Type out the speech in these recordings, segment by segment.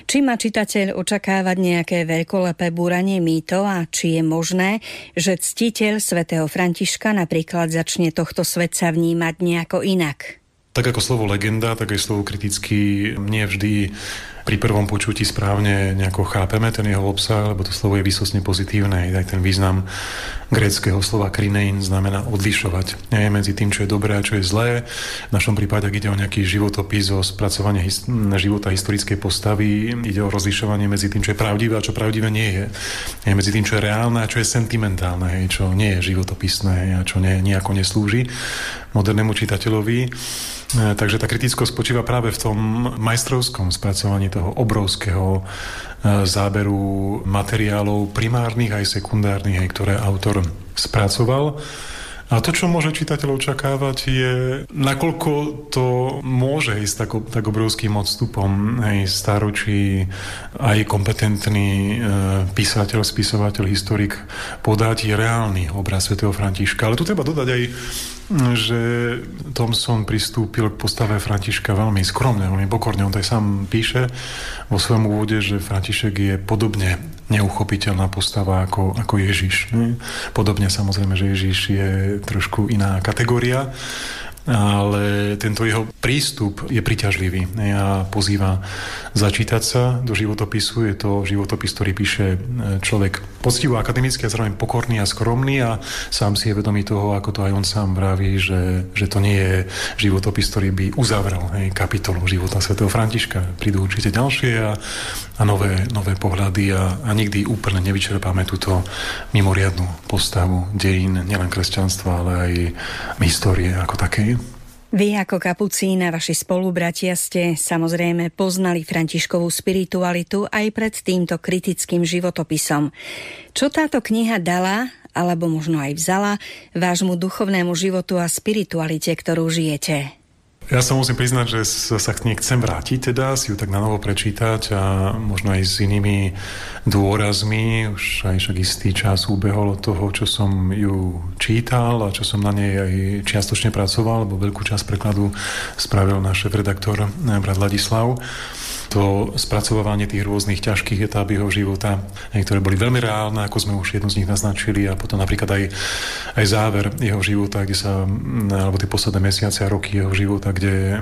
Či má čitateľ očakávať nejaké veľkolepé búranie mýtov a či je možné, že ctiteľ svätého Františka napríklad začne tohto svetca vnímať nejako inak? Tak ako slovo legenda, tak aj slovo kritický nie vždy pri prvom počutí správne nejako chápeme ten jeho obsah, lebo to slovo je výsostne pozitívne. Aj ten význam gréckeho slova krinein znamená odlišovať. Nie medzi tým, čo je dobré a čo je zlé. V našom prípade, ak ide o nejaký životopis, o spracovanie života historickej postavy, ide o rozlišovanie medzi tým, čo je pravdivé a čo pravdivé nie je. Nie medzi tým, čo je reálne a čo je sentimentálne, čo nie je životopisné a čo nejako neslúži modernému čitateľovi. Takže tá kritickosť spočíva práve v tom majstrovskom spracovaní toho obrovského záberu materiálov primárnych aj sekundárnych, ktoré autor spracoval. A to, čo môže čitateľ očakávať, je, nakoľko to môže ísť tak obrovským odstupom. Staročí aj kompetentný písateľ, spisovateľ, historik podať reálny obraz svätého Františka. Ale tu treba dodať aj, že Thomson pristúpil k postave Františka veľmi skromne, veľmi pokorne. On aj sám píše vo svojom úvode, že František je podobne neuchopiteľná postava ako Ježiš. Podobne samozrejme, že Ježiš je trošku iná kategória, ale tento jeho prístup je priťažlivý a pozýva začítať sa do životopisu. Je to životopis, ktorý píše človek poctivo akademický a zároveň pokorný a skromný a sám si je vedomý toho, ako to aj on sám vraví, že to nie je životopis, ktorý by uzavrel kapitolu života svätého Františka. Prídu určite ďalšie a nové pohľady a nikdy úplne nevyčerpáme túto mimoriadnu postavu dejín nielen kresťanstva, ale aj histórie ako takej. Vy ako kapucín a vaši spolubratia ste samozrejme poznali Františkovú spiritualitu aj pred týmto kritickým životopisom. Čo táto kniha dala, alebo možno aj vzala, vášmu duchovnému životu a spiritualite, ktorú žijete? Ja sa musím priznať, že sa k nej chcem vrátiť, teda si ju tak na novo prečítať a možno aj s inými dôrazmi. Už aj však istý čas ubehol od toho, čo som ju čítal a čo som na nej aj čiastočne pracoval, lebo veľkú časť prekladu spravil náš šéfredaktor brat Ladislav. To spracovávanie tých rôznych ťažkých etáp jeho života, ktoré boli veľmi reálne, ako sme už jednu z nich naznačili, a potom napríklad aj záver jeho života, kde sa, alebo tie posledné mesiace a roky jeho života, kde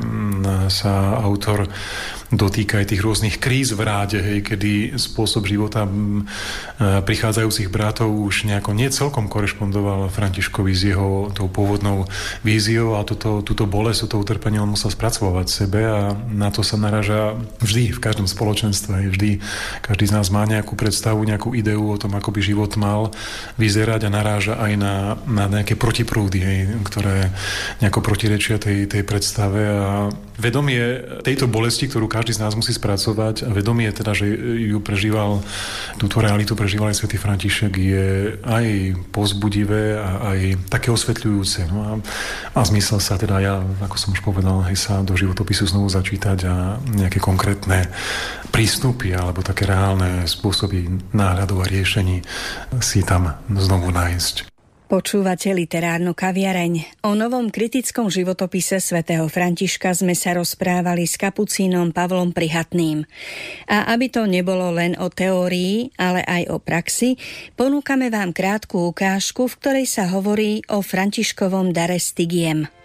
sa autor dotýka aj tých rôznych kríz v ráde, kedy spôsob života prichádzajúcich bratov už nejako nie celkom korešpondoval Františkovi s jeho tou pôvodnou víziou a túto bolesť, toto utrpenie on musel spracovať sebe a na to sa naráža vždy v každom spoločenstve. Vždy každý z nás má nejakú predstavu, nejakú ideu o tom, ako by život mal vyzerať a naráža aj na nejaké protiprúdy, ktoré nejako protirečia tej predstave a vedomie tejto bolesti, ktorú každý z nás musí spracovať a vedomie teda, že ju prežíval, túto realitu prežíval aj svätý František, je aj povzbudivé a aj také osvetľujúce. No a má zmysel sa teda, ja, ako som už povedal, sa do životopisu znovu začítať a nejaké konkrétne prístupy alebo také reálne spôsoby náhľadov a riešení si tam znovu nájsť. Počúvate literárnu kaviareň. O novom kritickom životopise svätého Františka sme sa rozprávali s kapucínom Pavlom Prihatným. A aby to nebolo len o teórii, ale aj o praxi, ponúkame vám krátku ukážku, v ktorej sa hovorí o Františkovom dare Stygiem.